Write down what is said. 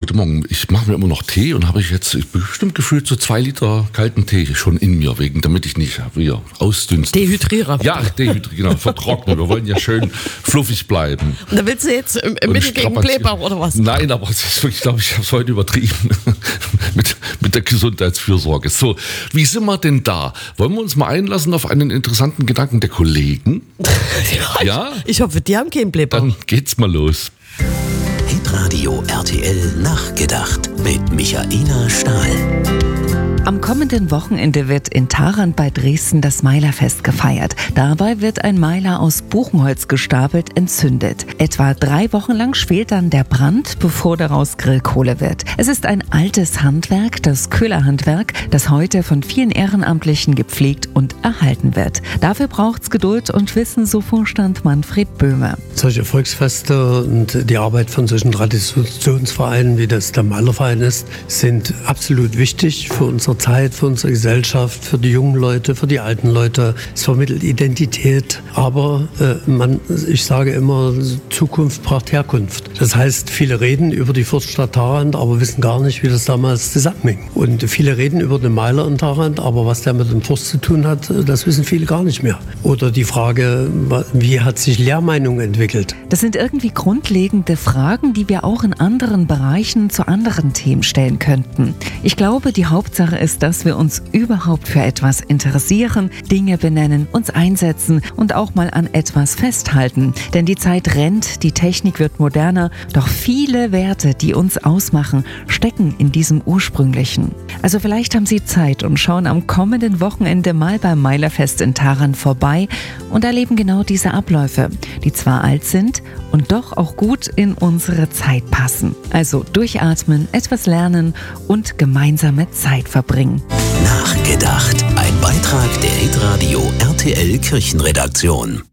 heute Morgen, ich mache mir immer noch Tee und habe ich jetzt bestimmt gefühlt so 2 Liter kalten Tee schon in mir, damit ich nicht wieder ausdünste. Dehydrierer. Ja, genau, vertrocknen. Wir wollen ja schön fluffig bleiben. Und da willst du jetzt im Mittel gegen Blähbauch oder was? Nein, aber es ist wirklich, ich glaube, ich habe es heute übertrieben mit der Gesundheitsfürsorge. So, wie sind wir denn da? Wollen wir uns mal einlassen auf einen interessanten Gedanken der Kollegen? Ja? Ich hoffe, die haben keinen Blähbauch. Dann geht's mal los. Hitradio RTL Nachgedacht mit Michaela Stahl. Am kommenden Wochenende wird in Tharandt bei Dresden das Meilerfest gefeiert. Dabei wird ein Meiler aus Buchenholz gestapelt entzündet. Etwa 3 Wochen lang schwelt dann der Brand, bevor daraus Grillkohle wird. Es ist ein altes Handwerk, das Köhlerhandwerk, das heute von vielen Ehrenamtlichen gepflegt und erhalten wird. Dafür braucht's Geduld und Wissen, so Vorstand Manfred Böhme. Solche Volksfeste und die Arbeit von solchen Traditionsvereinen, wie das der Meilerverein ist, sind absolut wichtig für unsere Zeit, für unsere Gesellschaft, für die jungen Leute, für die alten Leute. Es vermittelt Identität, aber ich sage immer, Zukunft braucht Herkunft. Das heißt, viele reden über die Fürststadt Tharandt, aber wissen gar nicht, wie das damals zusammenhing. Und viele reden über den Meiler in Tharandt, aber was der mit dem Fürst zu tun hat, das wissen viele gar nicht mehr. Oder die Frage, wie hat sich Lehrmeinung entwickelt? Das sind irgendwie grundlegende Fragen, die wir auch in anderen Bereichen zu anderen Themen stellen könnten. Ich glaube, die Hauptsache ist, dass wir uns überhaupt für etwas interessieren, Dinge benennen, uns einsetzen und auch mal an etwas festhalten. Denn die Zeit rennt, die Technik wird moderner, doch viele Werte, die uns ausmachen, stecken in diesem Ursprünglichen. Also vielleicht haben Sie Zeit und schauen am kommenden Wochenende mal beim Meilerfest in Tharandt vorbei und erleben genau diese Abläufe, die zwar alt sind und doch auch gut in unsere Zeit passen. Also durchatmen, etwas lernen und gemeinsame Zeit verbringen. Nachgedacht. Ein Beitrag der Hitradio RTL Kirchenredaktion.